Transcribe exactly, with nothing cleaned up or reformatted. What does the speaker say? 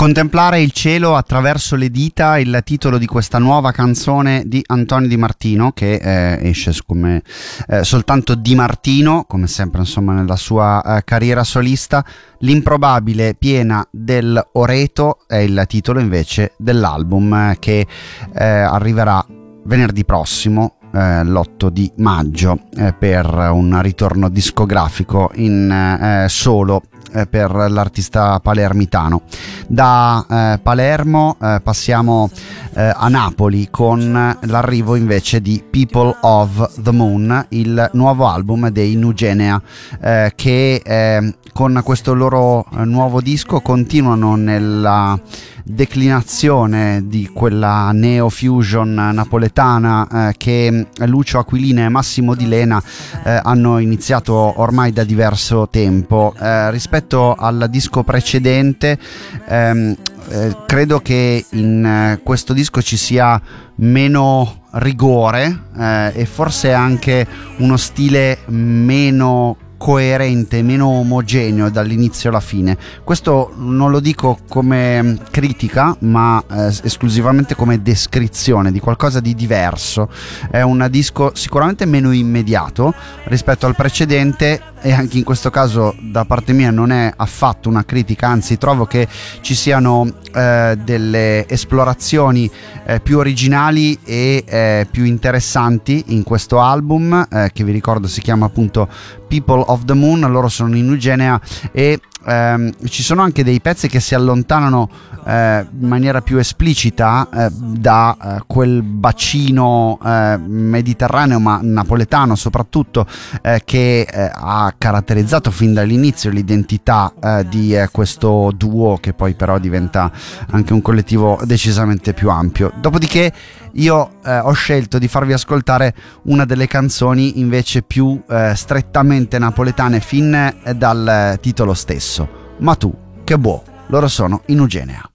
Contemplare il cielo attraverso le dita, il titolo di questa nuova canzone di Antonio Di Martino, che eh, esce come eh, soltanto Di Martino, come sempre insomma nella sua eh, carriera solista. L'improbabile piena del Oreto è il titolo invece dell'album eh, che eh, arriverà venerdì prossimo, eh, l'otto di maggio, eh, per un ritorno discografico in eh, solo per l'artista palermitano. Da eh, Palermo eh, passiamo eh, a Napoli con l'arrivo invece di People of the Moon, il nuovo album dei Nugenea, eh, che eh, con questo loro nuovo disco continuano nella declinazione di quella neo-fusion napoletana eh, che Lucio Aquilina e Massimo Di Lena eh, hanno iniziato ormai da diverso tempo. Eh, rispetto al disco precedente ehm, eh, credo che in eh, questo disco ci sia meno rigore eh, e forse anche uno stile meno coerente, meno omogeneo dall'inizio alla fine. Questo non lo dico come critica, ma eh, esclusivamente come descrizione di qualcosa di diverso. È un disco sicuramente meno immediato rispetto al precedente, e anche in questo caso da parte mia non è affatto una critica, anzi trovo che ci siano eh, delle esplorazioni eh, più originali e eh, più interessanti in questo album, eh, che vi ricordo si chiama appunto People of the Moon. Loro sono in Nugenea e ehm, ci sono anche dei pezzi che si allontanano eh, in maniera più esplicita eh, da eh, quel bacino eh, mediterraneo, ma napoletano soprattutto, eh, che eh, ha caratterizzato fin dall'inizio l'identità eh, di eh, questo duo, che poi però diventa anche un collettivo decisamente più ampio. Dopodiché io eh, ho scelto di farvi ascoltare una delle canzoni invece più eh, strettamente napoletane fin eh, dal titolo stesso, Ma tu che buo. Loro sono in Nugenea.